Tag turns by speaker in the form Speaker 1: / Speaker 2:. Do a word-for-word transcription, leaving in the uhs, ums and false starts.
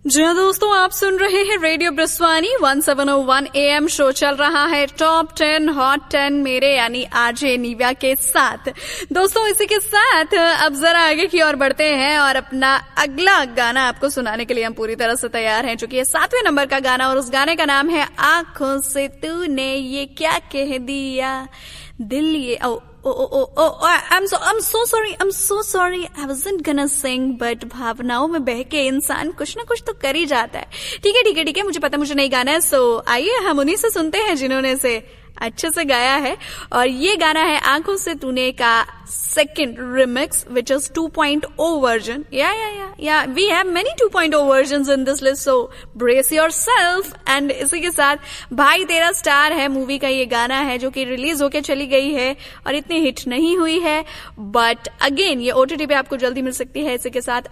Speaker 1: जी हाँ दोस्तों, आप सुन रहे हैं radio ब्रिस्वानी seventeen O one A M. Show चल रहा है टॉप टेन हॉट टेन मेरे यानी आरजे निव्या के साथ। दोस्तों इसी के साथ अब जरा आगे की ओर बढ़ते हैं और अपना अगला गाना आपको सुनाने के लिए हम पूरी तरह से तैयार हैं, जो कि ये सातवें नंबर का गाना और उस गाने का नाम है आंखों से तूने ये क्या कह दिया दिल ये ओ Oh, oh, oh, oh, I'm so, I'm so sorry, I'm so sorry, I wasn't gonna sing, but भावनाओं में बह के इंसान कुछ ना कुछ तो कर ही जाता है। ठीक है ठीक है ठीक है, मुझे पता मुझे नहीं गाना है, सो आइए हम उन्हीं से सुनते हैं जिन्होंने इसे अच्छे से गाया है। और ये गाना है आंखों से तूने का second remix, which is two point O version. या या या या we have many two point O versions in this list, so brace yourself. And इसी के साथ भाई तेरा स्टार है मूवी का ये गाना है, जो कि रिलीज होके चली गई है और इतनी हिट नहीं हुई है, बट अगेन ये ओटीटी पे आपको जल्दी मिल सकती है। इसी के साथ